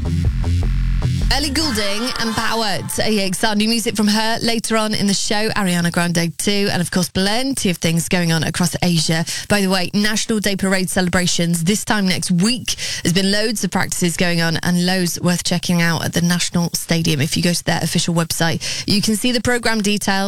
Ellie Goulding and Power to AXR. New music from her later on in the show. Ariana Grande too. And of course, plenty of things going on across Asia. By the way, National Day Parade celebrations this time next week. There's been loads of practices going on and loads worth checking out at the National Stadium. If you go to their official website, you can see the programme details.